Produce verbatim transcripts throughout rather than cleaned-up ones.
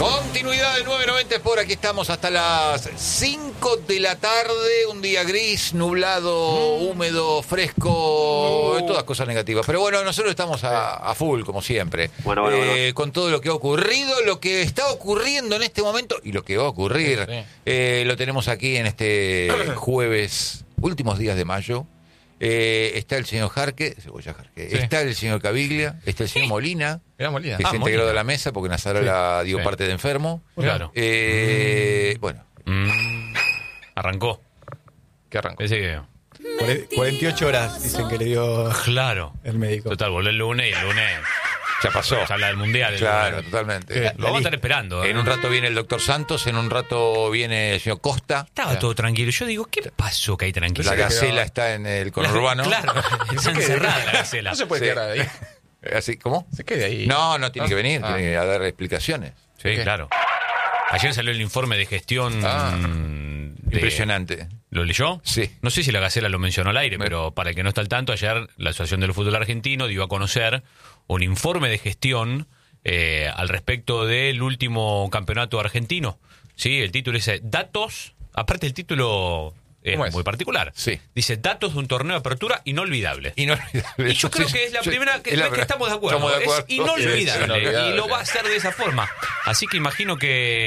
Continuidad de nueve noventa por aquí estamos hasta las cinco de la tarde, un día gris, nublado, mm. húmedo, fresco, uh. todas cosas negativas. Pero bueno, nosotros estamos a, a full, como siempre, bueno, bueno, eh, bueno. con todo lo que ha ocurrido, lo que está ocurriendo en este momento y lo que va a ocurrir. Sí, sí. Eh, lo tenemos aquí en este jueves, últimos días de mayo. Eh, está el señor Jarque, Cebolla Jarque, sí. Está el señor Caviglia, está el señor Molina, Molina. que Ah, se Molina. integró a la mesa porque Nazarola sí. dio sí. parte de enfermo. Claro. Eh, mm. Bueno. Mm. Arrancó. ¿Qué arrancó? Ese que... cuarenta y ocho horas dicen que le dio claro. el médico. Total, volvió el lunes y el lunes... Ya pasó. Se habla del mundial. El claro, lunes. totalmente. Eh, lo vamos a estar esperando. ¿eh? En un rato viene el doctor Santos, en un rato viene el señor Costa. Estaba ya. todo tranquilo. Yo digo, ¿qué pasó que hay tranquilo? La gacela está en el conurbano. Claro, está encerrada la gacela. No se puede sí. quedar ahí. ¿Así? ¿Cómo? Se quede ahí. No, no tiene ah. que venir, ah. tiene que dar explicaciones. Sí, ¿Qué? claro. Ayer salió el informe de gestión. Ah. De... Impresionante. ¿Lo leyó? Sí. No sé si la Gacela lo mencionó al aire, Me... pero para el que no está al tanto, ayer la Asociación del Fútbol Argentino dio a conocer un informe de gestión eh, al respecto del último campeonato argentino. Sí, el título dice Datos, aparte el título es, es muy particular. Sí. Dice Datos de un torneo de apertura inolvidable. Inolvidable. Y yo creo que es la yo, primera que, es la que estamos de acuerdo. de acuerdo. Es inolvidable, es inolvidable. Y lo va a hacer de esa forma. Así que imagino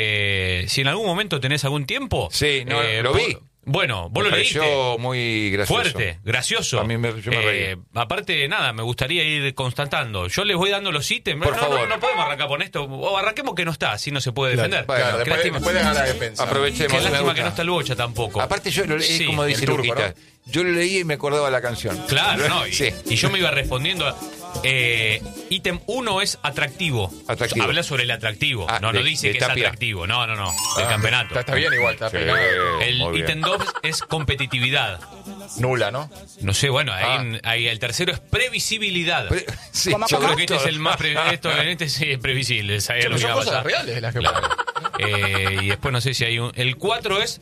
que si en algún momento tenés algún tiempo... Sí, no, eh, lo vi. Bueno, vos me lo leíste. Muy gracioso. Fuerte, gracioso. A mí me, yo me reí. Eh, aparte, nada, me gustaría ir constatando. Yo les voy dando los ítems. Por no, favor. No, no podemos arrancar con esto. O arranquemos que no está, así no se puede defender. Claro, Claro, después, lástima, después de ganar la defensa. Aprovechemos. Qué lástima que no está el Bocha tampoco. Aparte yo lo leí, sí, como dice turco, Luquita, ¿no? yo lo leí y me acordaba la canción. Claro, no. Y, sí. y yo me iba respondiendo. Eh, ítem uno es atractivo. Atractivo. Habla sobre el atractivo. Ah, no, de, no dice que Tapia. es atractivo. No, no, no. Del Ah, campeonato. Está, está bien igual, está Sí, pegado. El ítem dos es competitividad. Nula, ¿no? No sé, bueno, ahí, Ah. en- ahí el tercero es previsibilidad. Pre- sí, Yo yo creo que este es el más pre- esto, en este sí es previsible. Sabía Pero lo que son iba a cosas pasar. reales las que Claro. Eh, y después no sé si hay un. El cuatro es.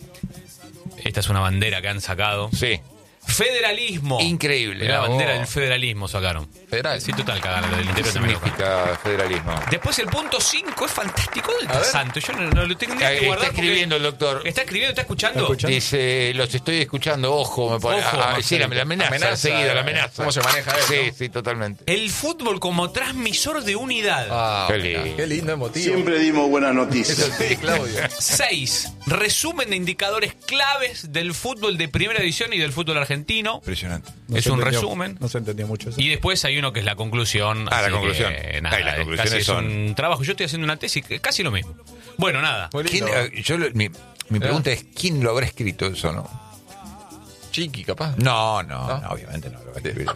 Esta es una bandera que han sacado. Sí. Federalismo. Increíble. La Oh. bandera del federalismo sacaron. Federal. Sí, total, cagaron. Lo del ¿Qué interior también lo cagaron. significa federalismo? Después el punto cinco es fantástico del A ver. santo. Yo no, no lo tengo ni Eh, que guardar. está escribiendo el doctor. Está escribiendo, está escuchando. ¿Está escuchando? Dice, los estoy escuchando, ojo, me pone. Ojo, ah, más sí, la, la amenaza, Amenaza, seguida, la eh, amenaza. ¿cómo se maneja eso? Sí, sí, totalmente. El fútbol como transmisor de unidad. Ah, Qué mira, lindo. qué lindo emotivo. Siempre dimos buenas Es noticias. el P, Claudio. seis. Resumen de indicadores claves del fútbol de primera división y del fútbol argentino. Impresionante. No Es se un entendió- resumen. No se entendió mucho eso. Y después hay uno que es la conclusión. Ah, la así conclusión. que, nada, Ay, las eh, conclusiones casi es son- un trabajo. Yo estoy haciendo una tesis, que casi lo mismo. Bueno, nada. Muy ¿Quién, lindo. eh, yo, lo- mi mi pregunta es, ¿quién lo habrá escrito eso, no? Chiqui, capaz. No, no, ¿No? no, obviamente no lo va a escribir.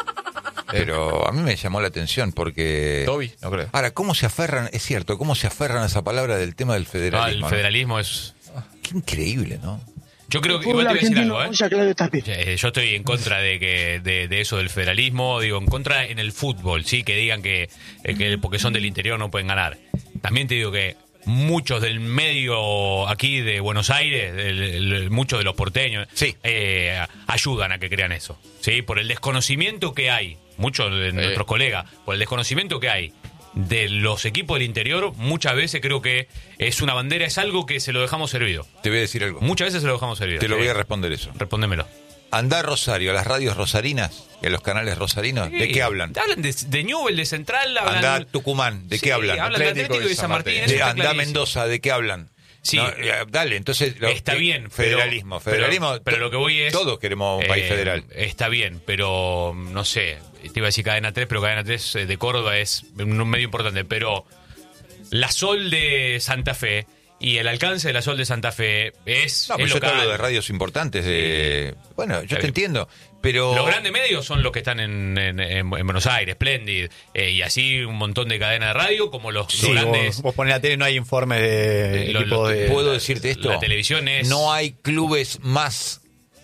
Pero a mí me llamó la atención porque... Toby, no creo. Ahora, ¿cómo se aferran, es cierto, cómo se aferran a esa palabra del tema del No, federalismo? el federalismo es. ¿no? Qué increíble, ¿no? Yo creo que. Igual te voy a decir algo, ¿eh? Eh, Yo estoy en contra de que de, de eso del federalismo, digo, en contra en el fútbol, sí, que digan que, eh, que porque son del interior no pueden ganar. También te digo que muchos del medio aquí de Buenos Aires, el- el- muchos de los porteños, Sí. eh, ayudan a que crean eso, sí, por el desconocimiento que hay, muchos de nuestros colegas, por el desconocimiento que hay de los equipos del interior, muchas veces creo que es una bandera, es algo que se lo dejamos servido. Te voy a decir algo. Muchas veces se lo dejamos servido. Te lo Sí. voy a responder eso. Respóndemelo. Andá a Rosario, a las radios rosarinas y a los canales rosarinos, ¿de Sí. qué hablan? Hablan de, de Newell, de Central, hablan... Andá a Tucumán, ¿de Sí, qué hablan? Hablan de Atlético y de San Martín. eso De, está andá a clarísimo. Mendoza, ¿de qué hablan? Sí. No, eh, dale, entonces... lo- Está eh, bien, pero- Federalismo, pero- federalismo... pero, pero lo que voy es... Todos queremos un país eh, federal. Está bien, pero no sé, te iba a decir Cadena tres, pero Cadena tres eh, de Córdoba es un medio importante, pero la Sol de Santa Fe y el alcance de la Sol de Santa Fe es, No, es pero yo te local. hablo de radios importantes. De... Bueno, yo Está te bien. entiendo, pero... Los grandes medios son los que están en, en- en- en Buenos Aires, Splendid, eh, y así un montón de cadenas de radio, como los, Sí, los grandes... vos, vos ponés la tele, no hay informes de Eh, lo- equipos lo- de... ¿Puedo decirte esto? La televisión es... No hay clubes más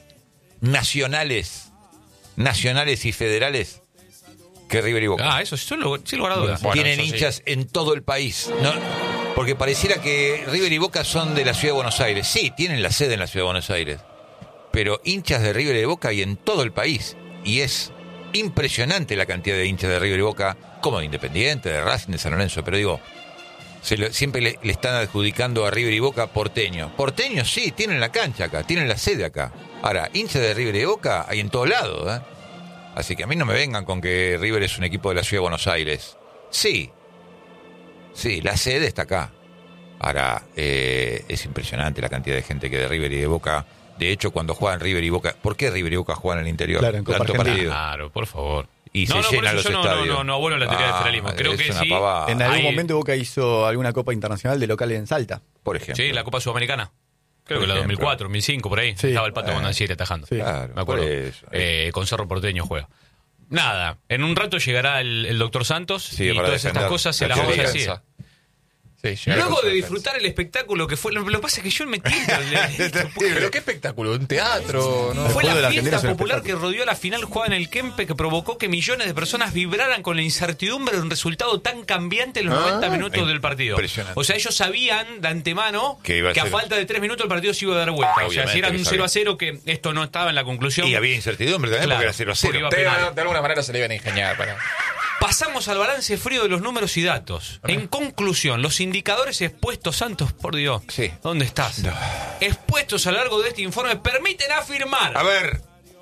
nacionales, nacionales y federales que River y Boca. Ah, eso sí, lo, sin lugar a dudas. Bueno, Tienen eso sí. hinchas en todo el país. No, porque pareciera que River y Boca son de la ciudad de Buenos Aires. Sí, tienen la sede en la ciudad de Buenos Aires. Pero hinchas de River y de Boca hay en todo el país. Y es impresionante la cantidad de hinchas de River y Boca, como de Independiente, de Racing, de San Lorenzo. Pero digo, Se lo, siempre le, le están adjudicando a River y Boca porteño. Porteño sí, tienen la cancha acá, tienen la sede acá. Ahora, hinchas de River y Boca hay en todos lados, ¿eh? Así que a mí no me vengan con que River es un equipo de la ciudad de Buenos Aires. Sí, sí, la sede está acá. Ahora, eh, es impresionante la cantidad de gente que de River y de Boca. De hecho, cuando juegan River y Boca, ¿por qué River y Boca juegan en el interior? Claro, en Copa Tanto Argentina. partido. Claro, por favor. Y no, se no, llenan por eso los yo no, estadios. no, no, no vuelvo a la teoría del federalismo. Creo es que una sí. pavada. En algún Hay- momento Boca hizo alguna Copa Internacional de local en Salta. Por ejemplo. Sí, la Copa Sudamericana. Creo Por que la ejemplo. dos mil cuatro, dos mil cinco, por ahí. Sí. Estaba el Pato Eh. Bonancieri atajando. Sí. Claro, Me acuerdo. por eso. Eh, con Cerro Porteño juega. Nada, en un rato llegará el, el doctor Santos Sí, y para todas estas defender cosas se la las vamos a teoría. decir. Sí, llega Luego con de su disfrutar el espectáculo que fue, lo, lo que pasa es que yo me tiento. defensa. Pero qué espectáculo, un teatro, ¿no? Fue fútbol de la la Argentina fiesta es un popular que espectáculo. rodeó la final jugada en el Kempe que provocó que millones de personas vibraran con la incertidumbre de un resultado tan cambiante en los Ah, noventa minutos del partido. impresionante. O sea, ellos sabían de antemano Que que, iba a a ser- falta de tres minutos el partido se iba a dar vuelta. O sea, Obviamente si era que un sabían. cero a cero, que esto no estaba en la conclusión. Y había incertidumbre también Claro, porque era cero a porque cero. iba a De, penal. de alguna manera se le iban a ingeniar. Para... Pasamos al balance frío de los números y datos. En conclusión, los indicadores expuestos, Santos, por Dios. Sí. ¿Dónde estás? Expuestos a lo largo de este informe permiten afirmar A ver,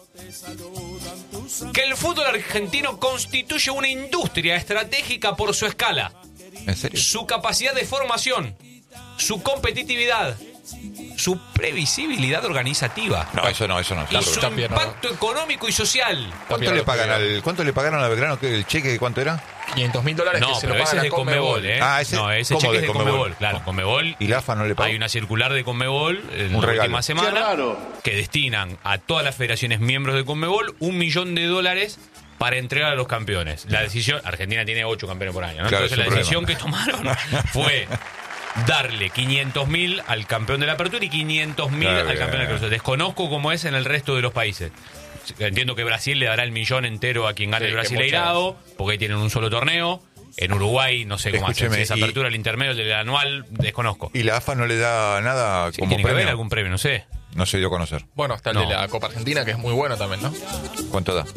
que el fútbol argentino constituye una industria estratégica por su escala, ¿en serio? su capacidad de formación, su competitividad, su previsibilidad organizativa No, eso no, eso no. y su también no. impacto económico y social. ¿Cuánto le pagan al, cuánto le pagaron a Belgrano? ¿Qué, el cheque cuánto era? quinientos mil dólares No, que se lo pero ese pagan es a de Conmebol, ¿eh? Ah, ese- no, ese ¿cómo cheque de es de Conmebol? Conmebol, claro, Conmebol. ¿Y la A F A no le pagó? Hay una circular de Conmebol en Un la regalo. última semana que destinan a todas las federaciones miembros de Conmebol un millón de dólares para entregar a los campeones. La decisión, Argentina tiene ocho campeones por año, ¿no? Claro, Entonces la es un decisión problema. que tomaron fue darle quinientos mil al campeón de la apertura y quinientos mil Claro, al campeón de la bien. clausura. Desconozco cómo es en el resto de los países. Entiendo que Brasil le dará el millón entero a quien gane Sí, el que Brasileirado, porque ahí tienen un solo torneo. En Uruguay, no sé cómo hacen, Escúcheme, si esa y- apertura, el intermedio, el del anual, desconozco. ¿Y la A F A no le da nada Sí, como tiene que premio? haber algún premio, no sé. No se dio a conocer. Bueno, está el No. de la Copa Argentina, que es muy bueno también, ¿no? ¿Cuánto da?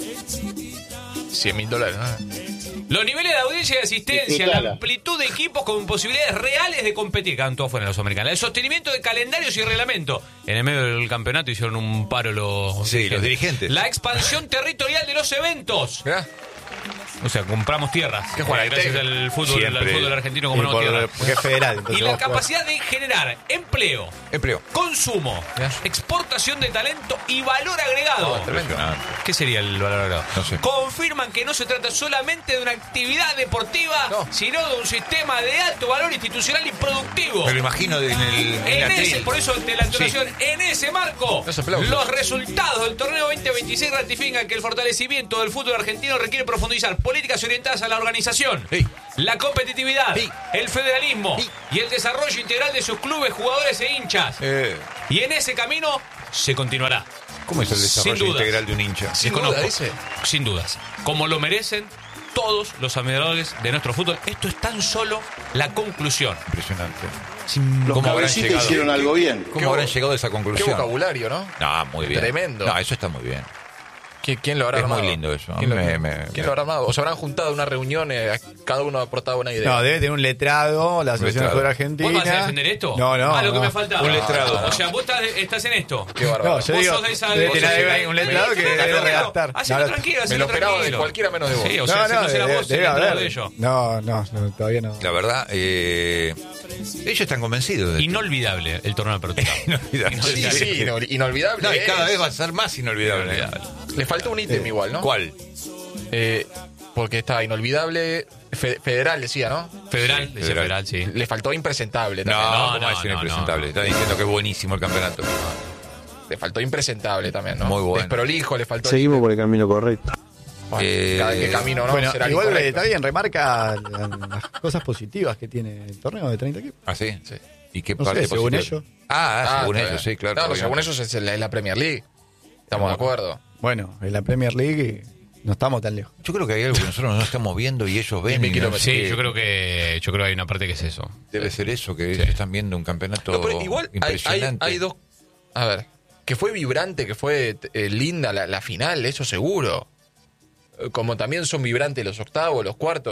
cien mil dólares, ¿no? Los niveles de audiencia y de asistencia, la amplitud de equipos con posibilidades reales de competir, quedan todos fuera de los americanos. El sostenimiento de calendarios y reglamento. En el medio del campeonato hicieron un paro los Sí, los dirigentes. La expansión territorial de los eventos. Mirá. O sea, compramos tierras. ¿Qué juega? Eh, gracias Te- al fútbol, al Siempre. fútbol argentino Y compramos por- tierras. porque es federal. Y entonces la vos podés- capacidad de generar empleo, Empleo. consumo, Mirá. exportación de talento y valor agregado. Impresionante. ¿Qué sería el valor agregado? No sé. Confirman que no se trata solamente de una actividad deportiva, No. sino de un sistema de alto valor institucional y productivo. Me lo imagino de- en el en En atril. ese, por eso de la entonación, en ese marco, Los aplausos. los resultados del torneo veinte veintiséis ratifican que el fortalecimiento del fútbol argentino requiere profundizar políticas orientadas a la organización, Sí. la competitividad, Sí. el federalismo Sí. y el desarrollo integral de sus clubes, jugadores e hinchas. Eh, Y en ese camino se continuará. ¿Cómo es el desarrollo Sin dudas. integral de un hincha? Sin Desconozco. duda, dice. Sin dudas. Como lo merecen todos los admiradores de nuestro fútbol. Esto es tan solo la conclusión. Impresionante. Los ¿Cómo habrán cabecitas llegado? hicieron algo bien. ¿Cómo Qué habrán vo- llegado a esa Qué conclusión? vocabulario, ¿no? No, muy bien. Tremendo. No, eso está muy bien. ¿Quién, quién lo habrá Es muy armado? lindo eso. ¿Quién, lo, Me- me- quién me- lo habrá armado? ¿O se habrán juntado en una reunión? eh, cada uno ha aportado una idea. No, debe tener un letrado, la Asociación de letrado. Fútbol Argentina. ¿Vos vas a defender esto? No, no. Ah, lo que no. me faltaba. Un letrado. O sea, vos estás, estás en esto. Qué bárbaro. No, yo Vos digo, sos de esa- debe vos tener sos de- ahí un letrado que Hacelo debe tranquilo, redactar. Hacelo No, tranquilo, Me hacelo lo esperaba de tranquilo. cualquiera menos de vos. Sí, o sea, No, si no, no será debe- vos, debe el letrado haber. de ellos. No, no, no, todavía no. La verdad, eh, ellos están convencidos de esto. Inolvidable el torneo de apertura. Inolvidable. Sí, sí, inol- inolvidable. No, y cada es. vez va a ser más inolvidable. Le faltó un ítem igual, ¿no? ¿Cuál? Eh, porque está inolvidable. fe- federal decía, ¿no? Federal, Sí, decía federal. federal, sí. Le faltó impresentable No, también. no, ¿cómo no, es no, impresentable? no. Está diciendo que es buenísimo el campeonato. Le faltó impresentable también, ¿no? Muy bueno. Desprolijo, le faltó. Seguimos por el camino correcto. Bueno, Eh, cada que camino, ¿no? Bueno, Será igual eh, incorrecto. está bien, remarca la- las cosas positivas que tiene el torneo de treinta equipos. ¿Ah, sí? Sí. ¿Y qué No parte sé, según positiva? ellos. Ah, Ah, según está ellos, bien. sí, claro. Claro, según obviamente. ellos es la, es la Premier League. Estamos de acuerdo. Bueno, en la Premier League no estamos tan lejos. Yo creo que hay algo que nosotros no estamos viendo y ellos ven. mil y no kilómetros. sé. Sí, yo creo que yo creo que hay una parte que es eso. Debe ser eso, que ellos están viendo un campeonato No, pero igual hay, hay, impresionante. hay dos. A ver, que fue vibrante, que fue eh, linda la, la final, eso seguro. Eh, Como también son vibrantes los octavos, los cuartos.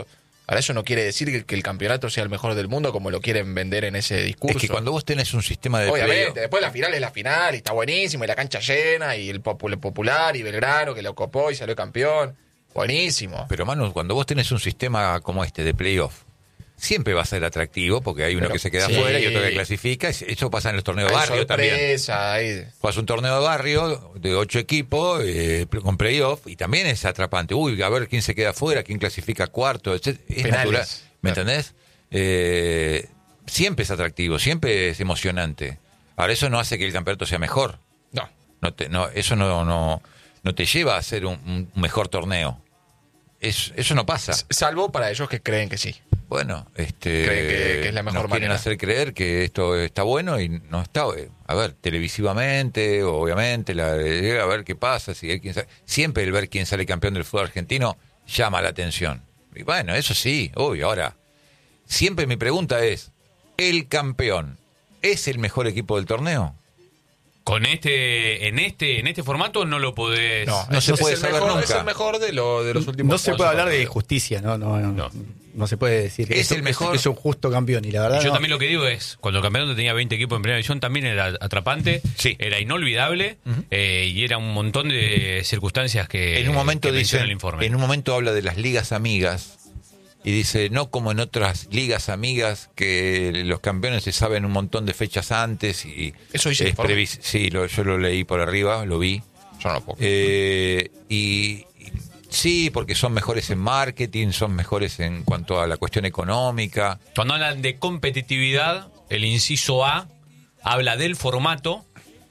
Ahora, eso no quiere decir que, que el campeonato sea el mejor del mundo como lo quieren vender en ese discurso. Es que cuando vos tenés un sistema de Obviamente, playoff, después la final es la final y está buenísimo, y la cancha llena, y el popul- popular, y Belgrano que lo copó y salió campeón. Buenísimo. pero Manu, cuando vos tenés un sistema como este de playoff, siempre va a ser atractivo porque hay uno Pero, que se queda sí. afuera y otro que clasifica. Eso pasa en los torneos de Hay barrio también. sorpresa, hay- Juegas un torneo de barrio de ocho equipos eh, con playoff y también es atrapante. Uy, a ver quién se queda afuera, quién clasifica cuarto, etcétera. Es Penales. natural. ¿Me entendés? Eh, siempre es atractivo, siempre es emocionante. Ahora, eso no hace que el campeonato sea mejor. No. No te, no, eso no, no, no te lleva a ser un, un mejor torneo. Es, eso no pasa. Salvo para ellos que creen que sí. Bueno, este, Creen que- que es la mejor nos quieren manera. hacer creer que esto está bueno y no está. eh, A ver, televisivamente, obviamente, la, eh, a ver qué pasa. Si hay quien sale- siempre el ver quién sale campeón del fútbol argentino llama la atención. Y bueno, eso sí, obvio. Ahora, siempre mi pregunta es, ¿el campeón es el mejor equipo del torneo? Con este, en este, en este formato no lo podés. No, No es- se es puede el saber mejor, nunca. Es el mejor de, lo, de los últimos No se años. puede hablar de injusticia, no, no, no, No. no se puede decir que Es el mejor- que es un justo campeón y la verdad Yo no. también lo que digo es, cuando el campeonato tenía veinte equipos en primera división, también era atrapante, Sí. era inolvidable eh, y era un montón de circunstancias que, en un momento que menciona dice, el informe. en un momento habla de las ligas amigas y dice, no como en otras ligas amigas que los campeones se saben un montón de fechas antes y Eso dice el es informe. previs- sí, lo- yo lo leí por arriba, lo vi. Yo no lo puedo. Eh, y, y sí, porque son mejores en marketing, son mejores en cuanto a la cuestión económica. Cuando hablan de competitividad, el inciso A habla del formato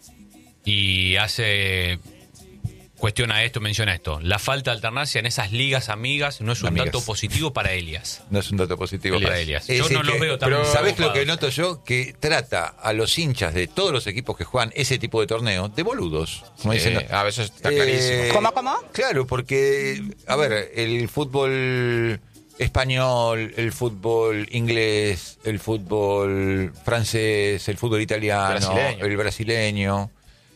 y hace cuestiona esto, menciona esto. La falta de alternancia en esas ligas amigas no es un Amigas. dato positivo para Elias. No es un dato positivo Para para Elias. Es Yo decir no los que- veo tan pero ¿sabés lo ocupados. que noto yo? Que trata a los hinchas de todos los equipos que juegan ese tipo de torneos de boludos. Como Sí, diciendo, a veces está eh, clarísimo. ¿Cómo, cómo? Claro, porque, a ver, el fútbol español, el fútbol inglés, el fútbol francés, el fútbol italiano, Brasileño. el brasileño.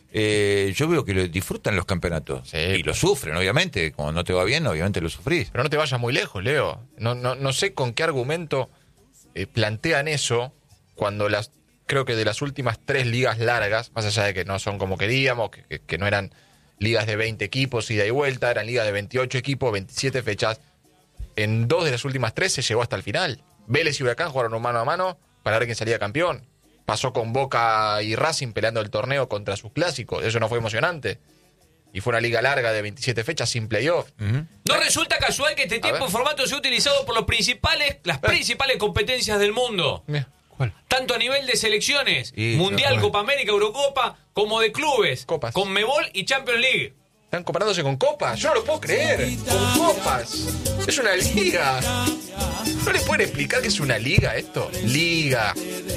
Eh, yo veo que lo disfrutan los campeonatos Sí, y lo pues. sufren, obviamente. Como no te va bien, obviamente lo sufrís. Pero no te vayas muy lejos, Leo. No, no, no sé con qué argumento eh, plantean eso cuando las creo que de las últimas tres ligas largas, más allá de que no son como queríamos, que, que, que no eran ligas de veinte equipos ida y vuelta, eran ligas de veintiocho equipos, veintisiete fechas. En dos de las últimas tres se llegó hasta el final. Vélez y Huracán jugaron un mano a mano para ver quién salía campeón. Pasó con Boca y Racing peleando el torneo contra sus clásicos. Eso no fue emocionante. Y fue una liga larga de veintisiete fechas sin playoff. No resulta casual que este tiempo ver. de formato sea utilizado por los principales, las principales competencias del mundo. Mira, ¿cuál? Tanto a nivel de selecciones, Y- Mundial, bueno. Copa América, Eurocopa, como de clubes, Copas. Conmebol y Champions League. Están comparándose con copas. Yo no lo puedo creer. Con copas. Es una liga. ¿No le pueden explicar que es una liga esto? Liga.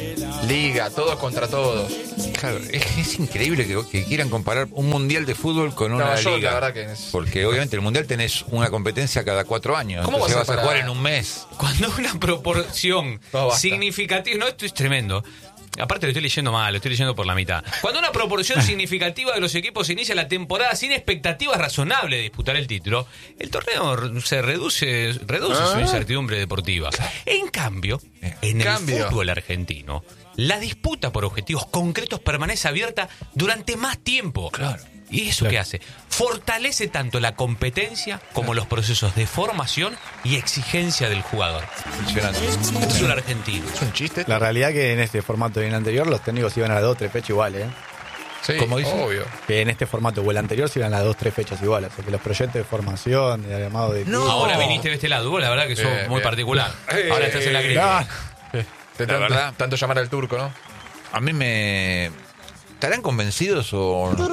Liga. Todos contra todos. Claro, es, es increíble que, que quieran comparar un mundial de fútbol con una No, yo liga. la verdad que es- Porque obviamente el mundial tenés una competencia cada cuatro años. ¿Cómo Entonces vas a vas a parar? jugar en un mes. Cuando una proporción No, basta. significativa, no, esto es tremendo. Aparte lo estoy leyendo mal, lo estoy leyendo por la mitad. Cuando una proporción significativa de los equipos inicia la temporada sin expectativas razonables de disputar el título, el torneo re- se reduce, reduce su incertidumbre deportiva. En cambio, en Cambio. el fútbol argentino, la disputa por objetivos concretos permanece abierta durante más tiempo. Claro. ¿Y eso qué hace? Fortalece tanto la competencia como los procesos de formación y exigencia del jugador. Impresionante. El fútbol argentino. ¿Es un chiste? La realidad que en este formato y en el anterior los técnicos iban a las dos tres fechas iguales, ¿eh? Sí, Como dice. obvio. Que en este formato o el anterior se iban a las dos tres fechas iguales. O sea que los proyectos de formación, de armado de equipo- Ahora viniste de este lado, vos la verdad que sos Bien, muy bien. particular. Eh, Ahora estás en la crítica. No, De La tanto, verdad. tanto llamar al turco, ¿no? A mí me... ¿Estarán convencidos o no?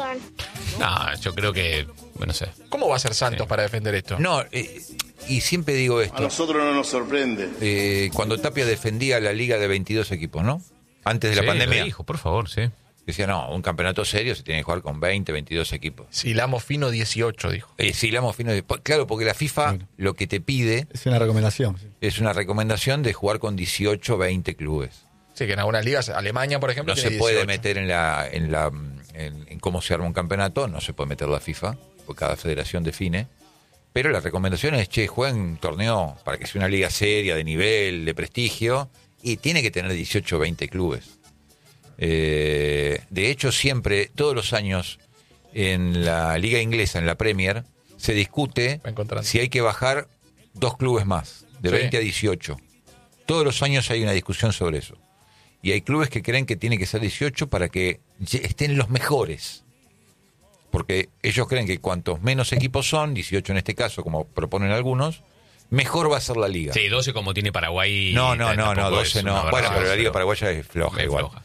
No, yo creo que, bueno, no sé. ¿Cómo va a ser Santos Sí. para defender esto? No, eh, y siempre digo A esto. nosotros no nos sorprende. Eh, cuando Tapia defendía la liga de veintidós equipos, ¿no? Antes de la Sí, pandemia. lo dijo, por favor, sí. Decía, no, un campeonato serio se tiene que jugar con veinte, veintidós equipos. Silamos fino dieciocho, dijo. Eh, sí, la hemos fino de- Claro, porque la FIFA lo que te pide es una recomendación. sí. es una recomendación de jugar con dieciocho, veinte clubes. Sí, que en algunas ligas, Alemania, por ejemplo, No tiene se puede dieciocho. meter en la en la en, en cómo se arma un campeonato, no se puede meter la FIFA, porque cada federación define. pero la recomendación es, che, jueguen un torneo para que sea una liga seria, de nivel, de prestigio, y tiene que tener dieciocho o veinte clubes. Eh, de hecho, siempre, todos los años, en la liga inglesa, en la Premier, se discute si hay que bajar dos clubes más, de sí. veinte a dieciocho. Todos los años hay una discusión sobre eso. Y hay clubes que creen que tiene que ser dieciocho para que estén los mejores. Porque ellos creen que cuantos menos equipos son, dieciocho en este caso, como proponen algunos, mejor va a ser la liga. Sí, doce como tiene Paraguay. No, no, no, no, doce no. Bueno, pero la liga paraguaya es floja es igual. Floja.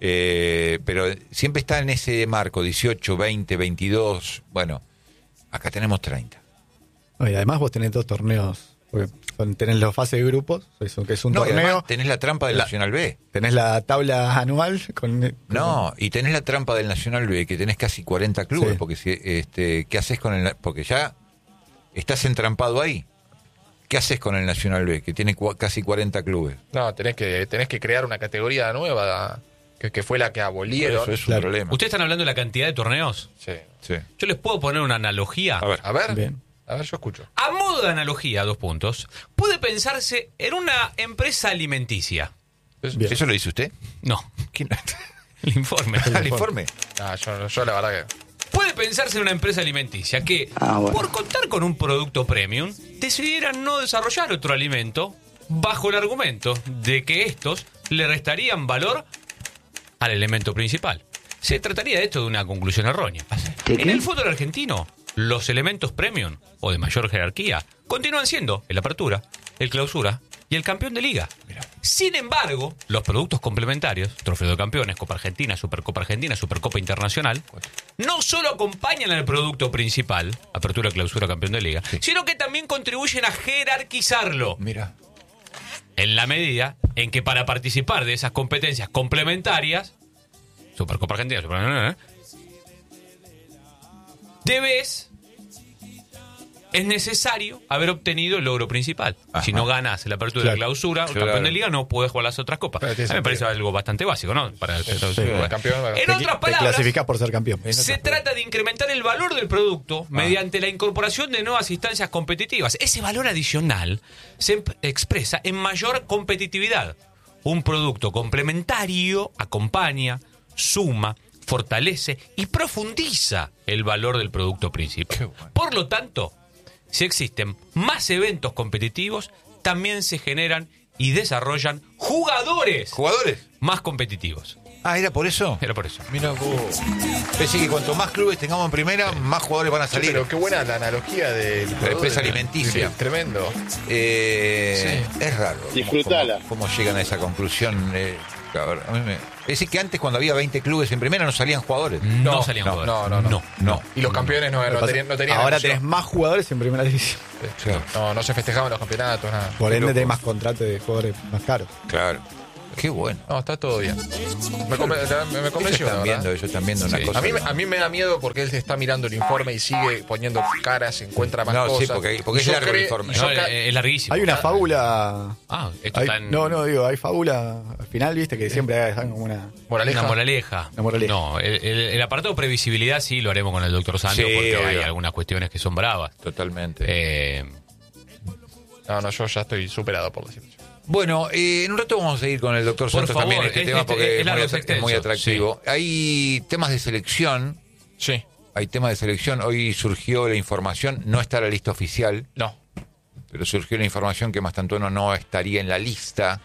Eh, pero siempre está en ese marco, dieciocho, veinte, veintidós. Bueno, acá tenemos treinta. No, y además vos tenés dos torneos. Porque tenés la fase de grupos, eso, que es un no, torneo. Tenés la trampa del la, Nacional B. Tenés la tabla anual. Con, con no, y tenés la trampa del Nacional B, que tenés casi cuarenta clubes. Sí. Porque si, este, ¿qué haces con el? Porque ya estás entrampado ahí. ¿Qué haces con el Nacional B, que tiene cu- casi cuarenta clubes? No, tenés que tenés que crear una categoría nueva, que, que fue la que abolieron. Eso es claro. un problema. ¿Ustedes están hablando de la cantidad de torneos? Sí. sí. Yo les puedo poner una analogía. A ver, a ver. Bien. A ver, yo escucho. A modo de analogía, dos puntos, puede pensarse en una empresa alimenticia. Bien. ¿Eso lo dice usted? No. ¿Quién? El informe. ¿El informe? No, yo, yo la verdad que... Puede pensarse en una empresa alimenticia que, ah, bueno. por contar con un producto premium, decidiera no desarrollar otro alimento bajo el argumento de que estos le restarían valor al elemento principal. Se trataría de esto de una conclusión errónea. En el fútbol argentino, los elementos premium o de mayor jerarquía continúan siendo el apertura, el clausura y el campeón de liga. Mira. Sin embargo, los productos complementarios, Trofeo de Campeones, Copa Argentina, Supercopa Argentina, Supercopa Internacional, no solo acompañan al producto principal, apertura, clausura, campeón de liga, sí. sino que también contribuyen a jerarquizarlo. Mira. En la medida en que para participar de esas competencias complementarias, Supercopa Argentina, Supercopa, debes, es necesario haber obtenido el logro principal. Ajá. Si no ganas la apertura claro. de la clausura, el claro. campeón de liga no puedes jugar las otras copas. A mí me parece algo bastante básico, ¿no? Para el, sí, sí, el campeón, en te, otras palabras, te clasificás por ser campeón. Se trata de incrementar el valor del producto ah. mediante la incorporación de nuevas instancias competitivas. Ese valor adicional se expresa en mayor competitividad. Un producto complementario acompaña, suma, fortalece y profundiza el valor del producto principal. Bueno. Por lo tanto, si existen más eventos competitivos, también se generan y desarrollan jugadores, ¿Jugadores? más competitivos. Ah, ¿era por eso? Era por eso. Mira vos. Pensé que cuanto más clubes tengamos en primera, sí. más jugadores van a salir. Sí, pero qué buena la analogía de la empresa alimenticia. Sí, tremendo. Eh, sí. Es raro. Disfrutala. ¿Cómo, cómo llegan a esa conclusión? Eh, a ver, a mí me... Es decir, que antes cuando había veinte clubes en primera no salían jugadores. No, no salían no, jugadores. No, no, no. no, no. Y los campeones no, no, tenían, no tenían ahora emoción. tenés más jugadores en primera división. Sí, no, no se festejaban los campeonatos, nada. Por ende tenés más contratos de jugadores más caros. Claro. Qué bueno. No, está todo bien. Me, come, me, me convenció. Ellos están viendo, ellos están viendo una sí. cosa. A mí, a mí me da miedo porque él está mirando el informe y sigue poniendo caras, encuentra más no, cosas. Sí, porque, porque es yo largo cree, el informe. No, ca- es larguísimo. Hay una fábula. Ah, esto hay, está en... No, no, digo, hay fábula al final, viste, que siempre están como una. Moraleja. Una moraleja. Una moraleja. No, el, el, el apartado previsibilidad sí lo haremos con el doctor Santos sí, porque hay obvio. algunas cuestiones que son bravas. Totalmente. Eh... No, no, yo ya estoy superado por decirlo. Bueno, eh, en un rato vamos a seguir con el doctor Santos favor, también este es, tema este, porque es, es, muy, atra- es muy atractivo. Sí. Hay temas de selección. Sí. Hay temas de selección. Hoy surgió la información, no está la lista oficial. No. Pero surgió la información que Mastantuono no estaría en la lista.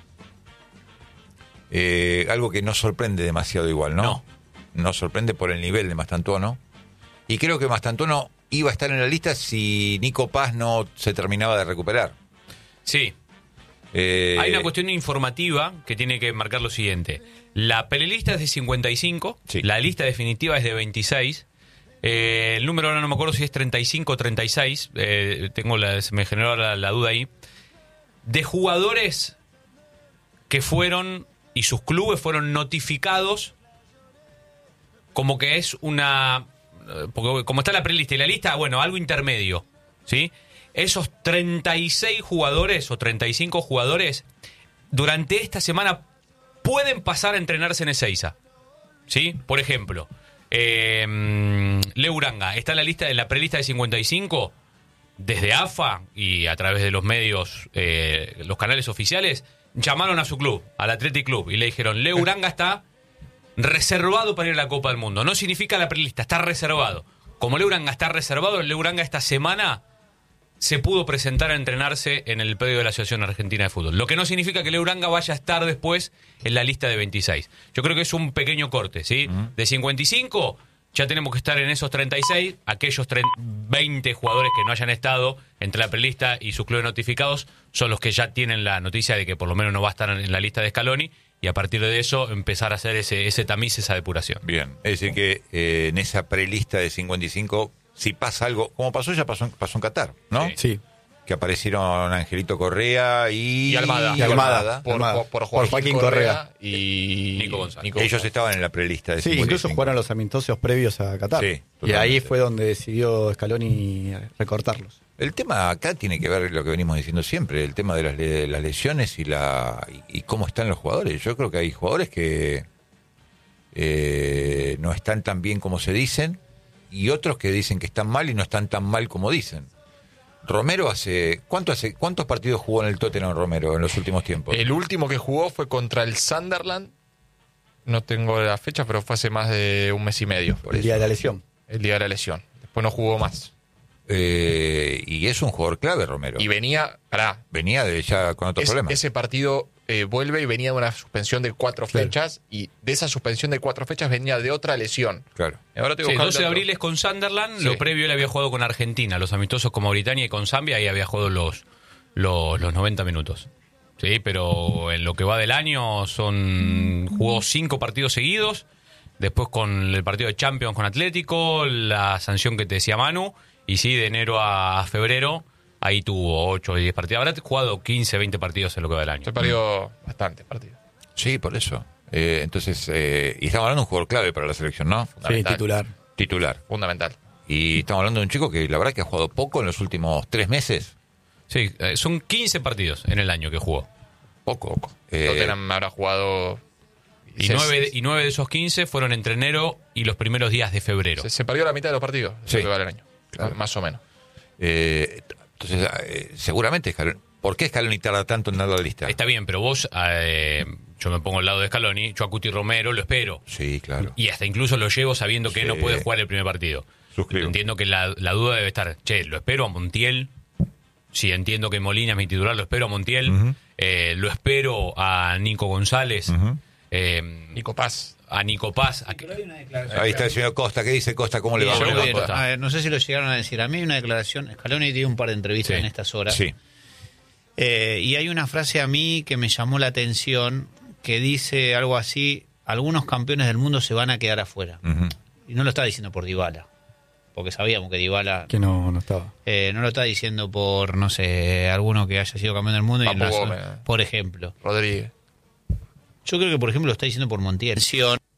Eh, algo que no sorprende demasiado igual, ¿no? No. No sorprende por el nivel de Mastantuono. Y creo que Mastantuono iba a estar en la lista si Nico Paz no se terminaba de recuperar. Sí. Eh, Hay una cuestión informativa que tiene que marcar lo siguiente. La prelista es de cincuenta y cinco, sí. La lista definitiva es de veintiséis. Eh, el número ahora no me acuerdo si es treinta y cinco o treinta y seis. Eh, tengo la, se me generó la, la duda ahí. De jugadores que fueron y sus clubes fueron notificados como que es una... Porque como está la prelista y la lista, bueno, algo intermedio, ¿sí? Esos treinta y seis jugadores o treinta y cinco jugadores durante esta semana pueden pasar a entrenarse en Ezeiza, ¿sí? Por ejemplo, eh, Leo Uranga está en la lista, en la prelista de cincuenta y cinco, desde A F A y a través de los medios, eh, los canales oficiales, llamaron a su club, al Athletic Club, y le dijeron, Leo Uranga está reservado para ir a la Copa del Mundo. No significa la prelista, está reservado. Como Leo Uranga está reservado, Leo Uranga esta semana se pudo presentar a entrenarse en el predio de la Asociación Argentina de Fútbol. Lo que no significa que Leo Uranga vaya a estar después en la lista de veintiséis. Yo creo que es un pequeño corte, ¿sí? Uh-huh. De cincuenta y cinco ya tenemos que estar en esos treinta y seis. Aquellos veinte jugadores que no hayan estado entre la prelista y sus clubes notificados son los que ya tienen la noticia de que por lo menos no va a estar en la lista de Scaloni, y a partir de eso empezar a hacer ese, ese tamiz, esa depuración. Bien, es decir que eh, en esa prelista de cincuenta y cinco, si pasa algo, como pasó, ya pasó, pasó en Qatar, ¿no? Sí. sí. Que aparecieron Angelito Correa y, y Almada. Y Almada. Por, Almada. Por, por, Joaquín, por Joaquín Correa, Correa y Nico González. Nico Ellos González. Estaban en la prelista de sí, cincuenta y cinco. incluso jugaron los amistosos previos a Qatar. Sí, y ahí fue donde decidió Scaloni recortarlos. El tema acá tiene que ver lo que venimos diciendo siempre, el tema de las, de las lesiones y la y, y cómo están los jugadores. Yo creo que hay jugadores que eh, no están tan bien como se dicen, y otros que dicen que están mal y no están tan mal como dicen. Romero hace ¿cuánto hace cuántos partidos jugó en el Tottenham Romero en los últimos tiempos? El último que jugó fue contra el Sunderland. No tengo la fecha, pero fue hace más de un mes y medio. Por el eso. día de la lesión. El día de la lesión. Después no jugó más. Eh, y es un jugador clave, Romero. Y venía, pará, venía de ya con otros es, problemas. Ese partido eh, vuelve y venía de una suspensión de cuatro claro. fechas, y de esa suspensión de cuatro fechas venía de otra lesión. Claro. Ahora sí, doce de abril es con Sunderland, sí. Lo previo él había jugado con Argentina, los amistosos con Mauritania y con Zambia, y había jugado los, los, los noventa minutos. Sí, pero en lo que va del año son jugó cinco partidos seguidos, después con el partido de Champions con Atlético, la sanción que te decía Manu. Y sí, de enero a febrero, ahí tuvo ocho o diez partidos. Habrá jugado quince, veinte partidos en lo que va del año. Se perdió mm. bastante partidos. Sí, por eso. Eh, entonces, eh, y estamos hablando de un jugador clave para la selección, ¿no? Sí, titular. Titular. Fundamental. Y estamos hablando de un chico que la verdad que ha jugado poco en los últimos tres meses. Sí, eh, son quince partidos en el año que jugó. Poco. poco. Eh, Tottenham habrá jugado... Y nueve, y nueve de esos quince fueron entre enero y los primeros días de febrero. Se, se perdió la mitad de los partidos. Sí. En lo que va del año. Claro. Más o menos. Eh, entonces, eh, seguramente, Scaloni, ¿por qué Scaloni tarda tanto en dar la lista? Está bien, pero vos, eh, yo me pongo al lado de Scaloni, yo a Cuti Romero lo espero. Sí, claro. Y hasta incluso lo llevo sabiendo que sí. no puede jugar el primer partido. Suscribo. Entiendo que la, la duda debe estar, che, lo espero a Montiel. Sí, entiendo que Molina es mi titular, lo espero a Montiel. Uh-huh. Eh, lo espero a Nico González. Uh-huh. Eh, Nico Paz. A Nico Paz. A... Ahí está el señor Costa. ¿Qué dice Costa? ¿Cómo le va? Yo, a ver, no sé si lo llegaron a decir. A mí hay una declaración. Scaloni dio un par de entrevistas sí. en estas horas. Sí. Eh, y hay una frase a mí que me llamó la atención, que dice algo así: algunos campeones del mundo se van a quedar afuera. Uh-huh. Y no lo está diciendo por Dybala, porque sabíamos que Dybala... Que no, no estaba. Eh, no lo está diciendo por, no sé, alguno que haya sido campeón del mundo. Papu y Gómez. Por ejemplo. Rodríguez. Yo creo que, por ejemplo, lo está diciendo por Montiel. Sí.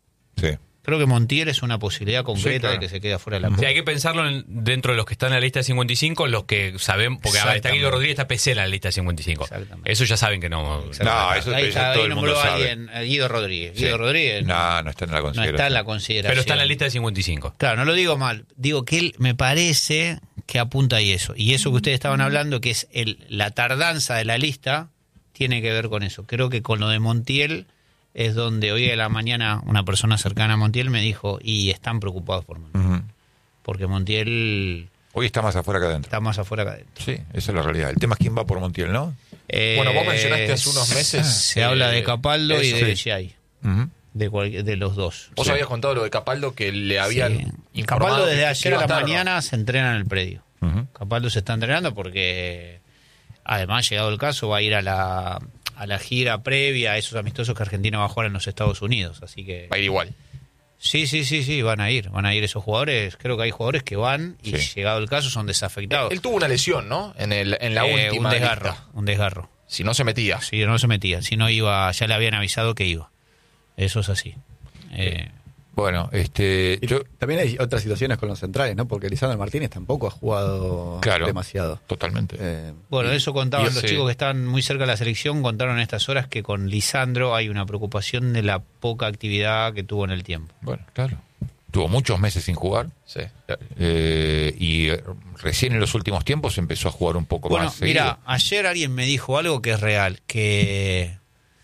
Creo que Montiel es una posibilidad concreta sí, claro. de que se quede afuera de la Copa. Sí, hay que pensarlo en, dentro de los que están en la lista de cincuenta y cinco, los que saben, porque está Guido Rodríguez, está Pesela en la lista de cincuenta y cinco. Eso ya saben que no. No, eso ahí está, todo ahí el mundo sabe. Alguien, Guido Rodríguez. Sí. Guido Rodríguez. No, no está en la consideración. No está en la consideración. Pero está en la lista de cincuenta y cinco. Claro, no lo digo mal. Digo que él me parece que apunta ahí eso. Y eso que ustedes estaban hablando, que es el, la tardanza de la lista, tiene que ver con eso. Creo que con lo de Montiel es donde hoy de la mañana una persona cercana a Montiel me dijo, y están preocupados por Montiel. Uh-huh. Porque Montiel... Hoy está más afuera que adentro. Está más afuera que adentro. Sí, esa es la realidad. El tema es quién va por Montiel, ¿no? Eh, bueno, vos mencionaste hace unos meses... Se eh, habla de Capaldo eso, y de Giai. Uh-huh. De, cual, de los dos. Vos sí. habías contado lo de Capaldo, que le habían sí. informado. Capaldo desde que, ayer que a la estar, mañana ¿no? se entrena en el predio. Uh-huh. Capaldo se está entrenando porque, además, llegado el caso, va a ir a la... a la gira previa a esos amistosos que Argentina va a jugar en los Estados Unidos, así que... Va a ir igual. Sí, sí, sí, sí, van a ir, van a ir esos jugadores, creo que hay jugadores que van y sí. llegado el caso son desafectados. Él tuvo una lesión, ¿no? En, el, en la eh, última un desgarro, lista. un desgarro. Si no se metía. Si no se metía, si no iba, ya le habían avisado que iba. Eso es así. Eh, Bueno, este... Yo, también hay otras situaciones con los centrales, ¿no? Porque Lisandro Martínez tampoco ha jugado claro, demasiado. Totalmente. Eh, bueno, y, eso contaban los sí. chicos que están muy cerca de la selección, contaron en estas horas que con Lisandro hay una preocupación de la poca actividad que tuvo en el tiempo. Bueno, claro. estuvo muchos meses sin jugar. Sí. Eh, y recién en los últimos tiempos empezó a jugar un poco bueno, más seguido. Mira, ayer alguien me dijo algo que es real, que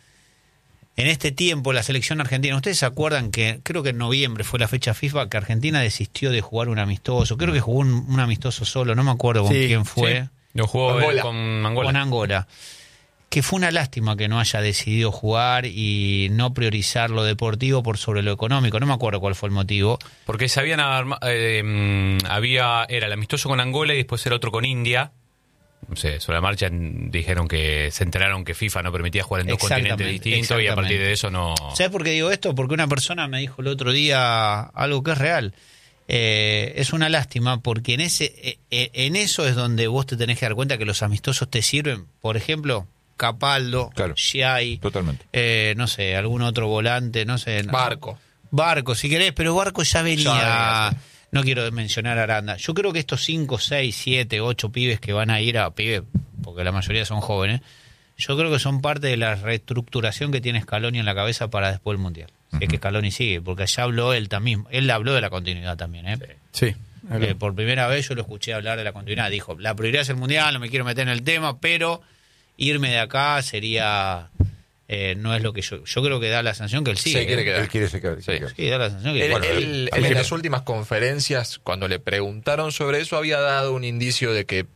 en este tiempo la selección argentina, ¿ustedes se acuerdan que creo que en noviembre fue la fecha FIFA que Argentina desistió de jugar un amistoso? Creo que jugó un, un amistoso solo, no me acuerdo con Sí, quién fue. Sí. Lo jugó Angola. con Angola. Con Angola. Que fue una lástima que no haya decidido jugar y no priorizar lo deportivo por sobre lo económico. No me acuerdo cuál fue el motivo. Porque se habían arma- eh, había era el amistoso con Angola y después era otro con India. No sé, sobre la marcha dijeron que se enteraron que FIFA no permitía jugar en dos continentes Exactamente, distintos y a partir de eso no... ¿Sabes por qué digo esto? Porque una persona me dijo el otro día algo que es real. Eh, es una lástima porque en ese eh, en eso es donde vos te tenés que dar cuenta que los amistosos te sirven. Por ejemplo, Capaldo, Claro. Giai, Totalmente. eh, no sé, algún otro volante, no sé. Barco. Barco, si querés, pero Barco ya venía. Ya venía, No quiero mencionar a Aranda. Yo creo que estos cinco, seis, siete, ocho pibes que van a ir a pibes, porque la mayoría son jóvenes, yo creo que son parte de la reestructuración que tiene Scaloni en la cabeza para después del Mundial. Uh-huh. Es que Scaloni sigue, porque allá habló él también. Él habló de la continuidad también, ¿eh? Sí. Eh, por primera vez yo lo escuché hablar de la continuidad. Dijo, la prioridad es el Mundial, no me quiero meter en el tema, pero irme de acá sería... Eh, no es lo que yo... Yo creo que da la sensación que él sigue. Se quiere ¿eh? quedar. Él quiere se quedar. Sí. Sí, da la sensación que... Él, bueno, él- él en las últimas conferencias, cuando le preguntaron sobre eso, había dado un indicio de que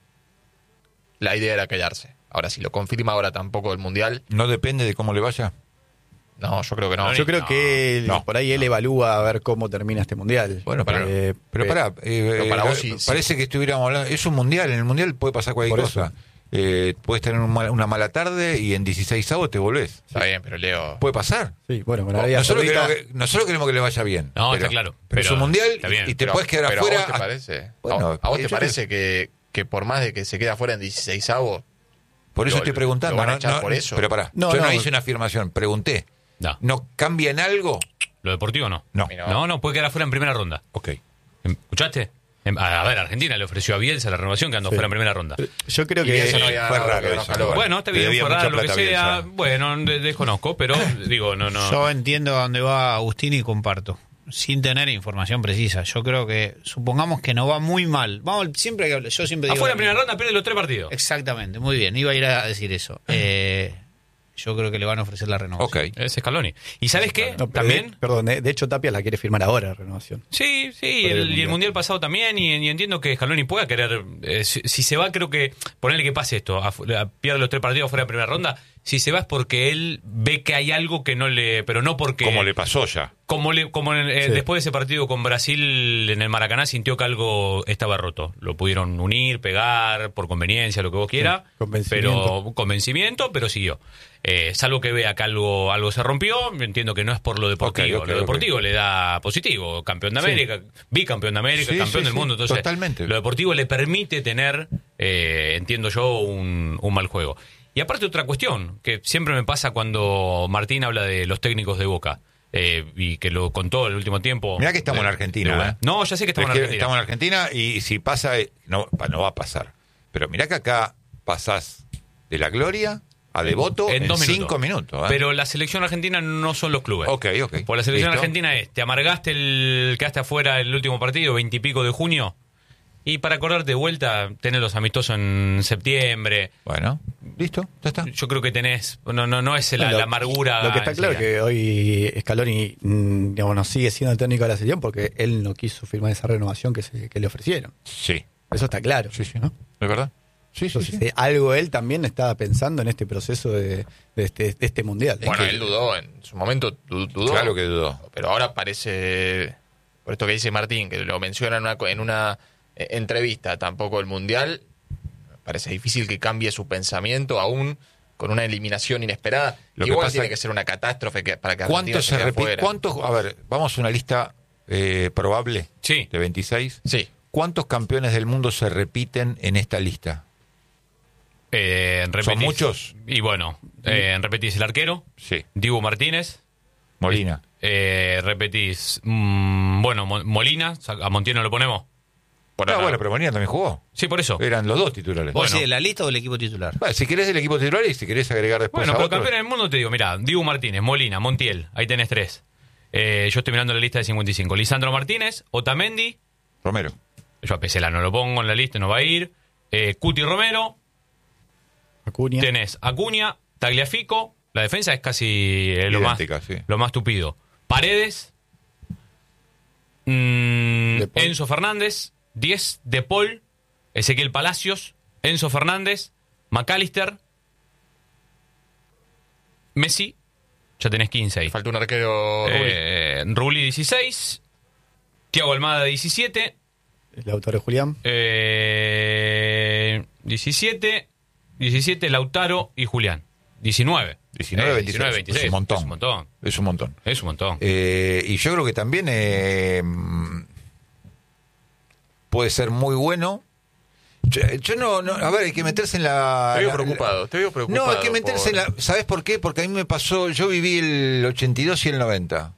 la idea era quedarse. Ahora, si lo confirma ahora tampoco el Mundial, No depende de cómo le vaya. no, yo creo que no. Yo creo No, que él- no, por ahí él evalúa a ver cómo termina este mundial. Bueno, pero, Eh, pero eh, pará, eh, pero para eh, vos sí, parece sí. que estuviéramos hablando. Es un mundial, en el mundial puede pasar cualquier Por cosa. eso. Eh, puedes tener un mal- una mala tarde y en dieciséis avos te volvés. Está bien, pero Leo... Puede pasar. Sí, bueno, con Arabia Nosotros Saudita- queremos, que, nosotros queremos que le vaya bien. No, pero, está claro. Pero, es Pero un mundial está bien. y te pero- puedes quedar pero afuera. ¿A vos te parece, Bueno, ¿A, a vos eh, te yo parece que, que por más de que se queda afuera en dieciséis avos, Por eso Lo- estoy preguntando. lo van a no, echar no, por eso. Pero pará, No, yo no, no. hice una afirmación, pregunté. No. ¿No cambia en algo? ¿Lo deportivo no? No. Mira. No, no, puede quedar afuera en primera ronda. Ok. ¿Escuchaste? Em, A a ver, Argentina le ofreció a Bielsa la renovación que andó Sí. fuera en primera ronda. Yo creo Y que eso no había- Fue no raro había eso. calor. Bueno, está Le bien, debía fue mucha raro, lo que plata a sea. Bielsa. Bueno, de- desconozco, pero digo, no, no. Yo entiendo a dónde va Agustín y comparto, sin tener información precisa. Yo creo que, supongamos que no va muy mal. Vamos, siempre que hablo- yo siempre digo... Afuera en primera ronda pierde los tres partidos. Exactamente, muy bien, iba a ir a decir eso. Eh, yo creo que le van a ofrecer la renovación. Ok. Es Scaloni. ¿Y sabes qué? no, pero También... de, perdón, de, de hecho Tapia la quiere firmar ahora, renovación. Sí, sí, Por el el- y el Mundial. mundial pasado también, y, y entiendo que Scaloni pueda querer, eh, si, si se va, creo que, ponerle que pase esto, a- a- pierde los tres partidos fuera de primera ronda, si se va es porque él ve que hay algo que no le, pero no porque... Como le pasó ya. Como, le, como en- eh, Sí. después de ese partido con Brasil en el Maracaná sintió que algo estaba roto. Lo pudieron unir, pegar, por conveniencia, lo que vos quieras. Sí, convencimiento. Pero convencimiento, pero siguió. Eh, salvo que vea que algo, algo se rompió, entiendo que no es por lo deportivo. Ok, ok, lo ok. deportivo le da positivo. Campeón de Sí. América, bicampeón de América, Sí, campeón sí, del sí, mundo. Entonces, totalmente. lo deportivo le permite tener, eh, entiendo yo, un, un mal juego. Y aparte otra cuestión, que siempre me pasa cuando Martín habla de los técnicos de Boca, eh, y que lo contó el último tiempo. Mirá que estamos de- en Argentina, de Boca. ¿eh? No, ya sé que estamos Es en que Argentina. Estamos en Argentina y si pasa, eh, no, pa- no va a pasar. Pero mirá que acá pasás de la gloria a devoto en, dos minutos. cinco minutos. ¿eh? Pero la selección argentina no son los clubes. Ok, ok. Por la selección ¿Listo? argentina es, te amargaste el quedaste afuera el último partido, veintipico de junio, y para acordarte de vuelta, tenés los amistosos en septiembre. Bueno, listo, ya está. Yo creo que tenés, no, no, no es la, Bueno, lo- la amargura. Lo que está claro es enseguida. que hoy Scaloni mm, digamos, no sigue siendo el técnico de la selección porque él no quiso firmar esa renovación que, se, que le ofrecieron. Sí, Eso está claro. sí, sí. ¿no? ¿Es verdad? Sí, sí, Entonces, sí. eh, algo él también estaba pensando en este proceso de, de este, de este mundial. Bueno, que- él dudó, en su momento du- dudó. Claro que dudó. Pero ahora parece, por esto que dice Martín, que lo menciona en una, co- en una eh, entrevista, tampoco el Mundial, parece difícil que cambie su pensamiento aún con una eliminación inesperada. Lo que Igual pasa tiene es- que ser una catástrofe que, para que Argentina ¿Cuánto se se quede repite? afuera. ¿Cuántos? A ver, vamos a una lista eh, probable Sí. de veintiséis. Sí, ¿Cuántos campeones del mundo se repiten en esta lista? Eh, repetís- ¿Son muchos? Y bueno, eh, repetís el arquero, Sí. Dibu Martínez, Molina. eh, repetís, mm, bueno, Mo- Molina, a Montiel no lo ponemos. por Ah, ahora. bueno, pero Molina también jugó. Sí, por eso. Eran los dos titulares. ¿Vos Bueno. decís de la lista o del equipo titular? Bueno, si querés del equipo titular y si querés agregar después Bueno, a pero otros. campeón del mundo te digo, mirá, Dibu Martínez, Molina, Montiel, ahí tenés tres. Eh, yo estoy mirando la lista de cincuenta y cinco. Lisandro Martínez, Otamendi. Romero. Yo a Pesela no lo pongo en la lista, no va a ir. Eh, Cuti Romero. Acuña. Tenés Acuña, Tagliafico. La defensa es casi eh, lo, más, sí. lo más tupido. Paredes. Mm, Enzo Fernández. diez, De Paul. Ezequiel Palacios. Enzo Fernández. McAllister. Messi. Ya tenés quince ahí. Falta un arquero. Eh, Rulli dieciséis. Thiago Almada diecisiete. Lautaro Julián. Eh, diecisiete. diecisiete Lautaro y Julián. diecinueve. diecinueve, eh, veintiséis. diecinueve, veintiséis. Es un montón. Es un montón. Es un montón. Es un montón. Eh, y yo creo que también eh, puede ser muy bueno. Yo, yo no, no, a ver, hay que meterse en la... Te veo la, preocupado, la, te veo preocupado. No, hay que meterse por... en la... ¿Sabes por qué? Porque a mí me pasó... Yo viví el ochenta y dos y el noventa.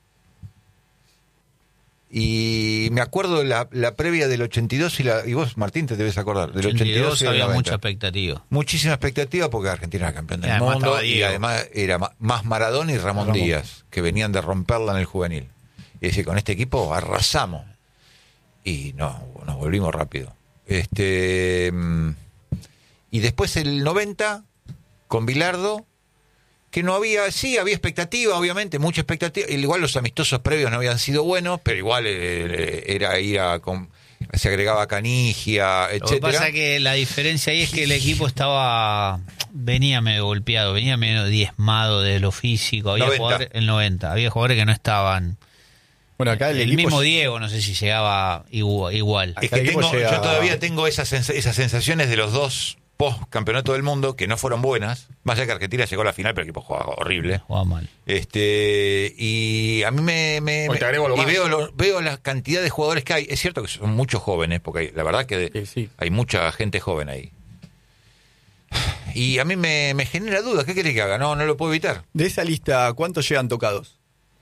Y me acuerdo la, la previa del ochenta y dos y la... Y vos, Martín, te debes acordar. Del ochenta y dos y el había noventa. mucha expectativa. Muchísima expectativa porque Argentina era campeón del Y además mundo. estaba Y Diego. además era ma- más Maradona y Ramón, Ramón. Díaz, que venían de romperla en el juvenil. Y decía, con este equipo arrasamos. Y no, nos volvimos rápido. Este... mm, Y después el noventa, con Bilardo, que no había, sí, había expectativa, obviamente, mucha expectativa. Igual los amistosos previos no habían sido buenos, pero igual eh, era ir a... Con, se agregaba Canigia, Lo que etcétera. pasa que la diferencia ahí es que el equipo estaba venía medio golpeado, venía medio diezmado de lo físico. Había noventa. jugadores, el noventa, había jugadores que no estaban. Bueno, acá el, El, equipo mismo Diego, no sé si llegaba igual. igual. Es Acá que el equipo tengo, llega- yo todavía tengo esas, sens- esas sensaciones de los dos post campeonato del mundo que no fueron buenas. Más allá que Argentina llegó a la final, pero el equipo jugaba horrible. Jugaba mal. Este y a mí me, me, Hoy te agrego algo y más. veo lo- veo la cantidad de jugadores que hay. Es cierto que son muchos jóvenes, porque hay- la verdad que Sí, sí. hay mucha gente joven ahí. Y a mí me, me genera dudas. ¿Qué querés que haga? No, no lo puedo evitar. De esa lista, ¿cuántos llegan tocados?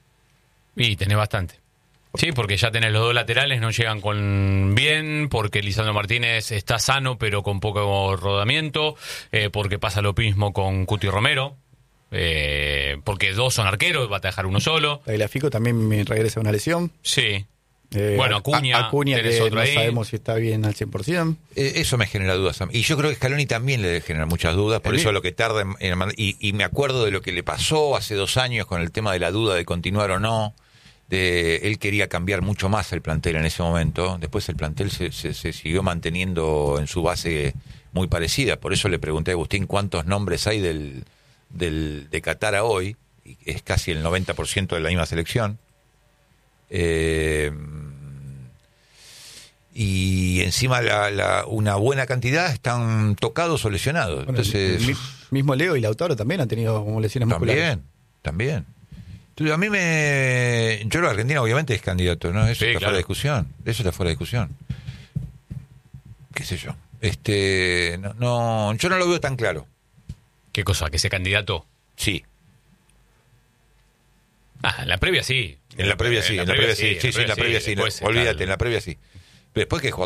Y tenés bastante. Sí, porque ya tenés los dos laterales, no llegan con bien, porque Lisandro Martínez está sano pero con poco rodamiento, eh, porque pasa lo mismo con Cuti Romero, eh, porque dos son arqueros, va a dejar uno solo. Tagliafico también me regresa a una lesión. Sí. Eh, Bueno, Acuña, A- Acuña tenés que otro no ahí. sabemos si está bien al cien por ciento. Eh, eso me genera dudas. a mí. Y yo creo que Scaloni también le debe generar muchas dudas, por El eso mismo. lo que tarda en, en mandar- y, y me acuerdo de lo que le pasó hace dos años con el tema de la duda de continuar o no. De, él quería cambiar mucho más el plantel en ese momento. Después el plantel se, se, se siguió manteniendo en su base muy parecida. Por eso le pregunté a Agustín cuántos nombres hay del, del de Qatar a hoy. Y es casi el noventa por ciento de la misma selección. Eh, y encima la, la, una buena cantidad están tocados o lesionados. Bueno, Entonces, el mi- mismo Leo y Lautaro también han tenido como lesiones musculares. también, también. Entonces, a mí me... Yo creo que Argentina obviamente es candidato, ¿no? Eso Sí, está claro. fuera de discusión. Eso está fuera de discusión. ¿Qué sé yo? Este, no, no, yo no lo veo tan claro. ¿Qué cosa? ¿Que sea candidato? Sí. Ah, en la previa sí. En la previa sí, en la previa sí. Sí, sí, en la previa sí. después, Olvídate, claro. en la previa sí. Pero después que jugar